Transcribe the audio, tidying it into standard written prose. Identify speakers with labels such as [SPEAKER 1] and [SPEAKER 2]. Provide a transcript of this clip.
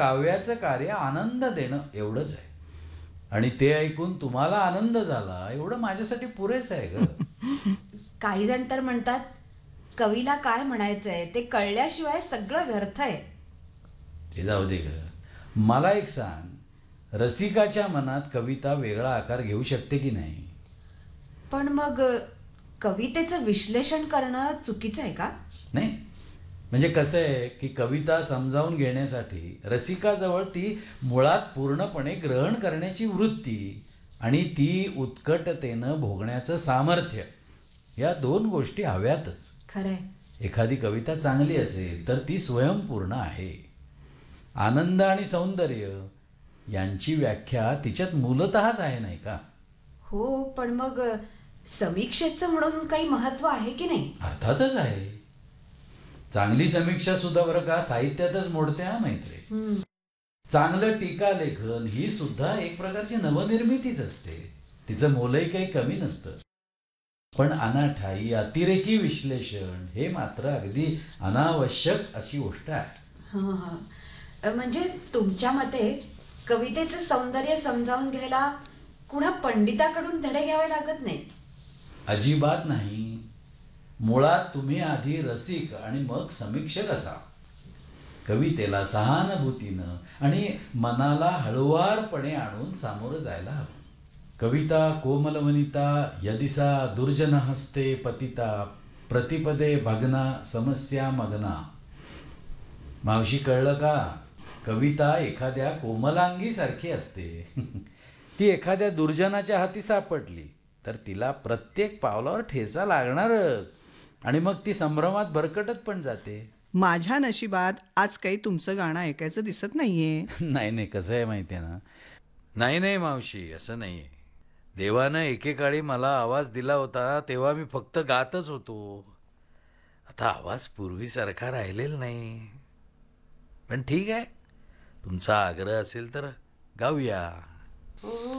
[SPEAKER 1] काव्याचं कार्य आनंद देणं एवढंच आहे. आणि ते ऐकून तुम्हाला आनंद झाला एवढं माझ्यासाठी पुरेच आहे ग.
[SPEAKER 2] काही जण तर म्हणतात कवीला काय म्हणायचंय ते कळल्याशिवाय सगळं व्यर्थ आहे.
[SPEAKER 1] ते जाऊ दे ग. मला एक सांग, रसिकाच्या मनात कविता वेगळा आकार घेऊ शकते की नाही?
[SPEAKER 2] पण मग कवितेचं विश्लेषण करणं चुकीचं आहे का?
[SPEAKER 1] नाही, म्हणजे कसं आहे की कविता समजावून घेण्यासाठी रसिकाजवळ ती मुळात पूर्णपणे ग्रहण करण्याची वृत्ती आणि ती उत्कटतेनं भोगण्याचं सामर्थ्य, या दोन गोष्टी हव्यातच.
[SPEAKER 2] खरंय.
[SPEAKER 1] एखादी कविता चांगली असेल तर ती स्वयंपूर्ण आहे. आनंद आणि सौंदर्य यांची व्याख्या तिच्यात मूलतःच आहे, नाही का?
[SPEAKER 2] हो, पण मग समीक्षेचं म्हणून काही महत्व आहे की नाही?
[SPEAKER 1] अर्थातच आहे. चांगली समीक्षा सुद्धा बरं का साहित्यातच मोडते हा मैत्री. चांगलं टीकालेखन ही सुद्धा एक प्रकारची नवनिर्मितीच असते. तिचं मोलही काही कमी नसतं. पण अनाठाई अतिरेकी विश्लेषण हे मात्र अगदी अनावश्यक अशी गोष्ट आहे.
[SPEAKER 2] हां हां. म्हणजे तुमच्या मते कवितेचं सौंदर्य समजावून घ्यायला कुणा पंडिताकडून धडे घ्यावे लागत नाही?
[SPEAKER 1] अजिबात नाही. मुळात तुम्ही आधी रसिक आणि मग समीक्षक असा. कवितेला सहानुभूतीनं आणि मनाला हळुवारपणे आणून सामोरं जायला हवं. कविता कोमलवनिता यदिसा दुर्जन हस्ते पतिता प्रतिपदे भग्ना समस्या मग्ना. मावशी, कळलं का? कविता एखाद्या कोमलांगीसारखी असते. ती एखाद्या दुर्जनाच्या हाती सापडली तर तिला प्रत्येक पावलावर ठेचा लागणारच आणि मग ती संभ्रमात भरकटत पण जाते.
[SPEAKER 3] माझ्या नशिबात आज काही तुमचं गाणं ऐकायचं दिसत नाहीये.
[SPEAKER 1] नाही नाही, कसं आहे माहिती आहे ना. नाही नाही मावशी, असं नाही आहे. देवानं एकेकाळी मला आवाज दिला होता तेव्हा मी फक्त गातच होतो. आता आवाज पूर्वीसारखा राहिलेला नाही. पण ठीक आहे, तुमचा आग्रह असेल तर गाऊया.